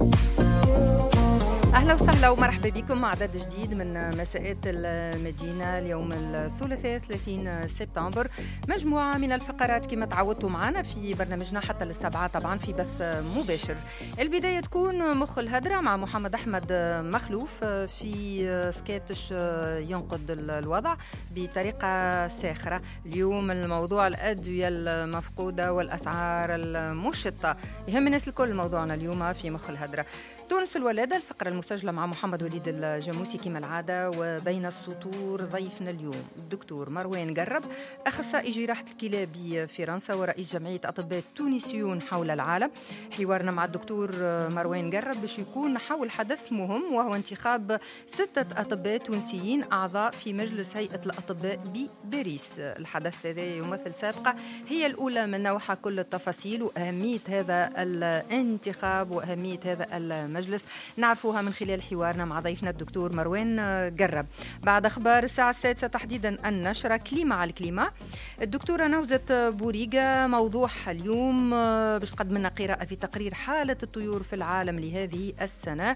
أهلا وسهلا ومرحبا بكم مع عدد جديد من مساءات المدينة اليوم الثلاثاء 30 سبتمبر. مجموعة من الفقرات كما تعودتوا معنا في برنامجنا حتى للسبعة، طبعا في بث مباشر. البداية تكون مخ الهدرة مع محمد أحمد مخلوف في سكاتش ينقد الوضع بطريقة ساخرة. اليوم الموضوع الأدوية المفقودة والأسعار المشطة يهم الناس الكل. موضوعنا اليوم في مخ الهدرة تونس الولادة، الفقرة المسجلة مع محمد وليد الجاموسي كما العادة. وبين السطور ضيفنا اليوم الدكتور مروان قرب، أخصائي جراحة الكلى بفرنسا ورئيس جمعية أطباء التونسيون حول العالم. حوارنا مع الدكتور مروان قرب باش يكون حول حدث مهم، وهو انتخاب 6 أطباء تونسيين أعضاء في مجلس هيئة الأطباء بباريس. الحدث هذا يمثل سابقة هي الأولى من نوعها. كل التفاصيل وأهمية هذا الانتخاب وأهمية هذا المجلس نعرفوها من خلال حوارنا مع ضيفنا الدكتور مروان قرب. بعد أخبار الساعة 6 تحديدا النشرة كليمة على الكليمة، الدكتورة نوزة بوريقة موضوعها اليوم باش تقدم لنا قراءة في تقرير حالة الطيور في العالم لهذه السنة،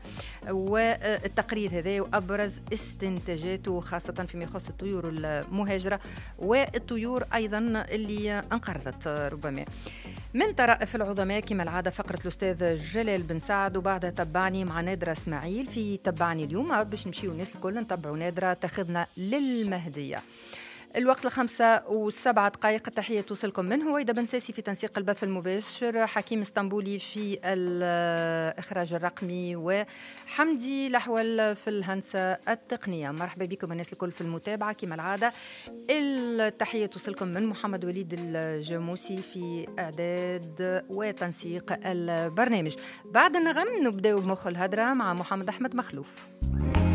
والتقرير هذا وأبرز استنتاجاته خاصة فيما يخص الطيور المهاجرة والطيور أيضا اللي انقرضت ربما. من طرائف العظماء كما العادة فقرة الأستاذ جلال بن سعد، وبعدها تبعني مع نادرة اسماعيل في تبعني اليوم باش نمشيو الناس الكل نتبعوا نادرة تاخذنا للمهدية. الوقت 5:07. التحية توصلكم من هويدا بن ساسي في تنسيق البث المباشر، حكيم اسطنبولي في الإخراج الرقمي، وحمدي الأحول في الهندسة التقنية. مرحبا بكم الناس الكل في المتابعة كما العادة. التحية توصلكم من محمد وليد الجاموسي في إعداد وتنسيق البرنامج. بعد النغم نبدأ بمخ الهدرة مع محمد أحمد مخلوف.